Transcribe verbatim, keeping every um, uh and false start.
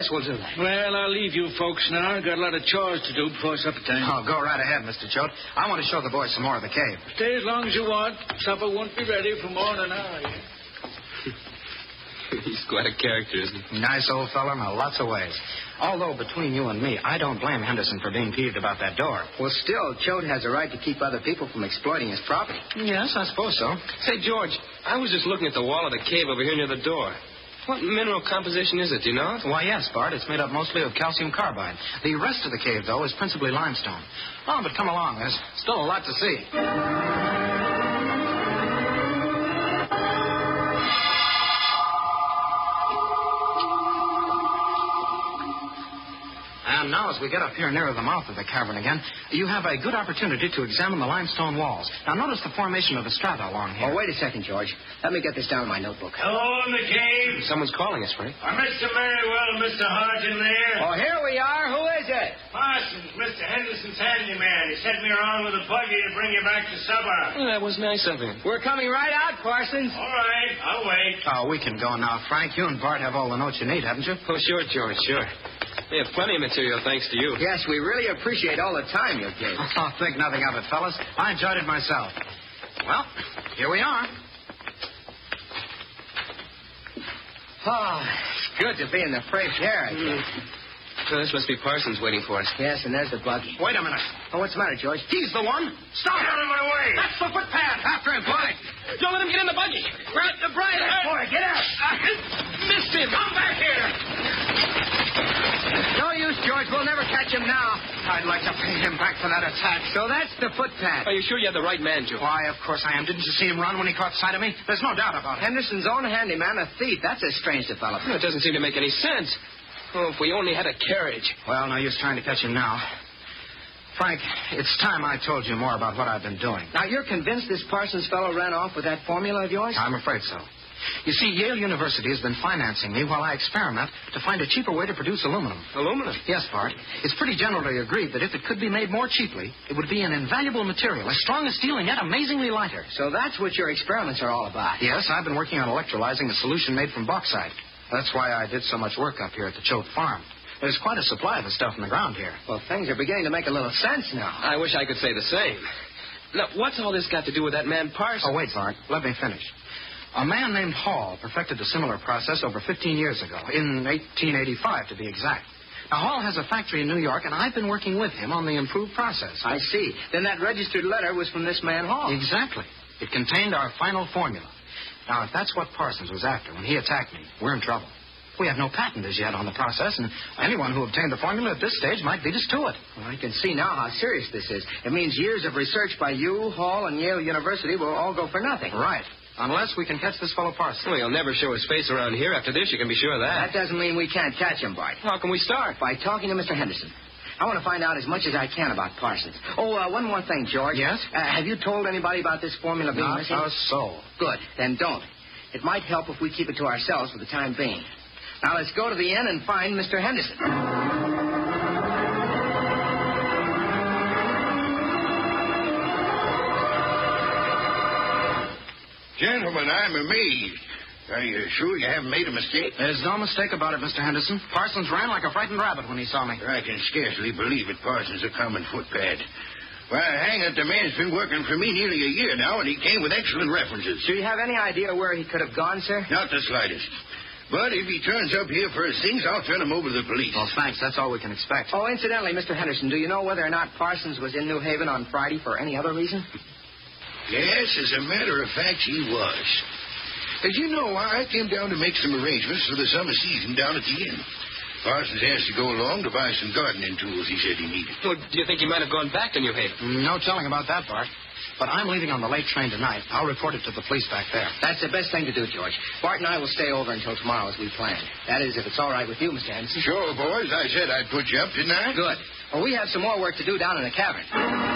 we'll do that. Well, I'll leave you folks now. I've got a lot of chores to do before supper time. Oh, go right ahead, Mister Choate. I want to show the boys some more of the cave. Stay as long as you want. Supper won't be ready for more than an hour yet. He's quite a character, isn't he? Nice old fellow in lots of ways. Although, between you and me, I don't blame Henderson for being peeved about that door. Well, still, Choate has a right to keep other people from exploiting his property. Yes, I suppose so. Say, George, I was just looking at the wall of the cave over here near the door. What mineral composition is it, do you know? Why, yes, Bart. It's made up mostly of calcium carbide. The rest of the cave, though, is principally limestone. Oh, but come along. There's still a lot to see. And now, as we get up here nearer the mouth of the cavern again, you have a good opportunity to examine the limestone walls. Now, notice the formation of the strata along here. Oh, wait a second, George. Let me get this down in my notebook. Hello in the cave. Someone's calling us, Frank. Are Mister Merriwell and Mister Hodge in there? Oh, here we are. Who is it? Parsons, Mister Henderson's handyman. He sent me around with a buggy to bring you back to supper. Oh, that was nice of him. We're coming right out, Parsons. All right, I'll wait. Oh, we can go now. Frank, you and Bart have all the notes you need, haven't you? Oh, sure, George, sure. We have plenty of material thanks to you. Yes, we really appreciate all the time you gave us. Oh, think nothing of it, fellas. I enjoyed it myself. Well, here we are. Oh, it's good to be in the fresh air, I guess. So this must be Parsons waiting for us. Yes, and there's the buggy. Wait a minute. Oh, what's the matter, George? He's the one. Stop. Get out of my way. That's the footpath. After him, boy. Don't let him get in the buggy. Right, the Brian. Boy, get out. Missed him. Come back here. No use, George. We'll never catch him now. I'd like to pay him back for that attack. So that's the footpath. Are you sure you have the right man, Joe? Why, of course I am. Didn't you see him run when he caught sight of me? There's no doubt about it. Henderson's own handyman, a thief. That's a strange development. Well, it doesn't seem to make any sense. Oh, if we only had a carriage. Well, no use trying to catch him now. Frank, it's time I told you more about what I've been doing. Now, you're convinced this Parsons fellow ran off with that formula of yours? I'm afraid so. You see, Yale University has been financing me while I experiment to find a cheaper way to produce aluminum. Aluminum? Yes, Bart. It's pretty generally agreed that if it could be made more cheaply, it would be an invaluable material, as strong as steel and yet amazingly lighter. So that's what your experiments are all about. Yes, I've been working on electrolyzing a solution made from bauxite. That's why I did so much work up here at the Choate farm. There's quite a supply of the stuff in the ground here. Well, things are beginning to make a little sense now. I wish I could say the same. Now, what's all this got to do with that man Parsons? Oh, wait, Bart. Let me finish. A man named Hall perfected a similar process over fifteen years ago, in eighteen eighty-five to be exact. Now, Hall has a factory in New York, and I've been working with him on the improved process. I see. Then that registered letter was from this man Hall. Exactly. It contained our final formula. Now, if that's what Parsons was after when he attacked me, we're in trouble. We have no patent as yet on the process, and anyone who obtained the formula at this stage might beat us to it. Well, I can see now how serious this is. It means years of research by you, Hall, and Yale University will all go for nothing. Right. Unless we can catch this fellow Parsons. Well, he'll never show his face around here. After this, you can be sure of that. That doesn't mean we can't catch him, Bart. How can we start? By talking to Mister Henderson. I want to find out as much as I can about Parsons. Oh, uh, one more thing, George. Yes? Uh, have you told anybody about this formula being Not missing? a soul. Good. Then don't. It might help if we keep it to ourselves for the time being. Now, let's go to the inn and find Mister Henderson. Gentlemen, I'm amazed. Are you sure you haven't made a mistake? There's no mistake about it, Mister Henderson. Parsons ran like a frightened rabbit when he saw me. I can scarcely believe it. Parsons a common footpad. Well, hang it, the man's been working for me nearly a year now, and he came with excellent references. Do you have any idea where he could have gone, sir? Not the slightest. But if he turns up here for his things, I'll turn him over to the police. Well, thanks. That's all we can expect. Oh, incidentally, Mister Henderson, do you know whether or not Parsons was in New Haven on Friday for any other reason? Yes, as a matter of fact, he was. As you know, I came down to make some arrangements for the summer season down at the inn. Parsons asked to go along to buy some gardening tools he said he needed. Well, do you think he might have gone back to New Haven? No telling about that, Bart. But I'm leaving on the late train tonight. I'll report it to the police back there. That's the best thing to do, George. Bart and I will stay over until tomorrow as we planned. That is, if it's all right with you, Mister Henderson. Sure, boys. I said I'd put you up, didn't I? Good. Well, we have some more work to do down in the cavern.